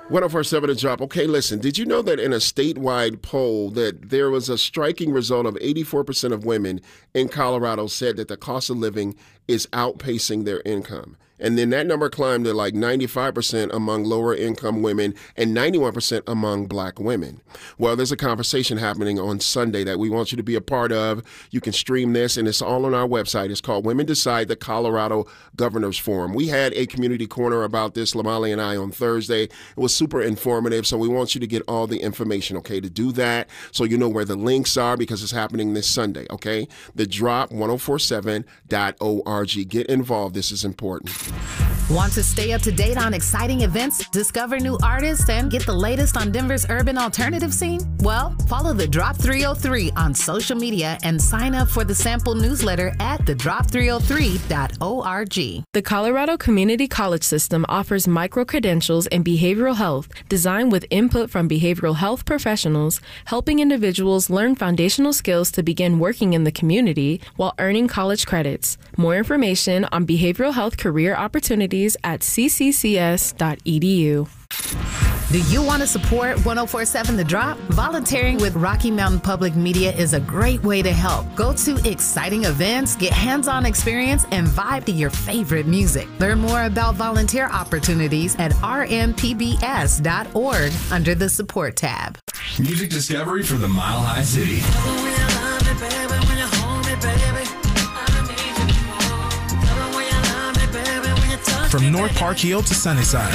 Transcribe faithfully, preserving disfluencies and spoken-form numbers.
one oh four point seven to drop. Okay, listen, did you know that in a statewide poll that there was a striking result of eighty-four percent of women in Colorado said that the cost of living is outpacing their income? And then that number climbed to like ninety-five percent among lower income women and ninety-one percent among black women. Well, there's a conversation happening on Sunday that we want you to be a part of. You can stream this, and it's all on our website. It's called Women Decide, the Colorado Governors Forum. We had a community corner about this, Lamali and I, on Thursday. It was super informative, so we want you to get all the information, okay? To do that, so you know where the links are, because it's happening this Sunday, okay? The drop, ten forty-seven dot org. Get involved. This is important. Want to stay up to date on exciting events, discover new artists, and get the latest on Denver's urban alternative scene? Well, follow The Drop three oh three on social media and sign up for the sample newsletter at the drop three oh three dot org. The Colorado Community College System offers micro-credentials in behavioral health designed with input from behavioral health professionals, helping individuals learn foundational skills to begin working in the community while earning college credits. More information on behavioral health career opportunities at c c c s dot e d u. Do you want to support ten forty-seven The Drop? Volunteering with Rocky Mountain Public Media is a great way to help. Go to exciting events, get hands-on experience, and vibe to your favorite music. Learn more about volunteer opportunities at r m p b s dot org under the support tab. Music discovery for the Mile High City. From North Park Hill to Sunnyside.